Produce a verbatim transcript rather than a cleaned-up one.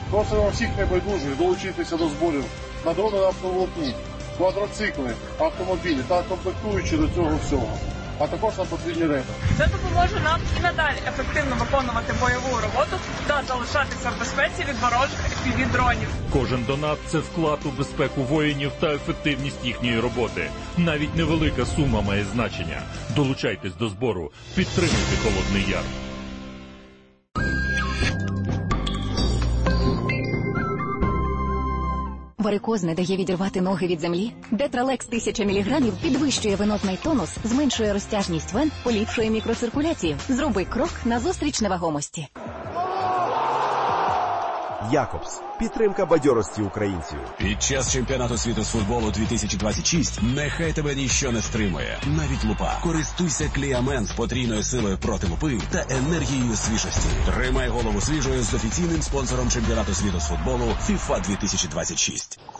Просимо всіх небайдужих долучитися до зборів на дрони на автоволокні, квадроцикли, автомобілі та комплектуючі до цього всього. А також нам потрібні речі. Це допоможе нам і надалі ефективно виконувати бойову роботу та залишатися в безпеці від ворожих еф пі ві-дронів. Кожен донат – це вклад у безпеку воїнів та ефективність їхньої роботи. Навіть невелика сума має значення. Долучайтесь до збору. Підтримуйте Холодний Яр. Варикоз не дає відірвати ноги від землі? Детралекс тисяча міліграмів підвищує венотний тонус, зменшує розтяжність вен, поліпшує мікроциркуляцію. Зроби крок назустріч невагомості. Якобс. Підтримка бадьорості українців. Під час чемпіонату світу з футболу дві тисячі двадцять шість нехай тебе ніщо не стримує. Навіть лупа. Користуйся Кліамен з потрійною силою проти лупи та енергією свіжості. Тримай голову свіжою з офіційним спонсором чемпіонату світу з футболу фіфа дві тисячі двадцять шість.